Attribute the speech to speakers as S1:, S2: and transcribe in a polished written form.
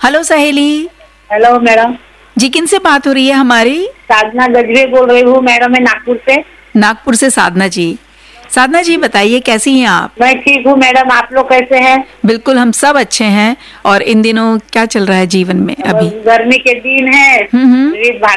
S1: Hello सहेली।
S2: Hello madam.
S1: जी, किन से बात हो रही है हमारी?
S2: साधना गजरे बोल रही हूँ मैडम, मैं नागपुर से।
S1: नागपुर से साधना जी। साधना जी बताइए, कैसी हैं आप?
S2: मैं ठीक हूँ मैडम, आप लोग कैसे हैं?
S1: बिल्कुल, हम सब अच्छे हैं। और इन दिनों क्या चल रहा है जीवन में अभी?
S2: गर्मी के दिन है,
S1: हम्म।
S2: विविध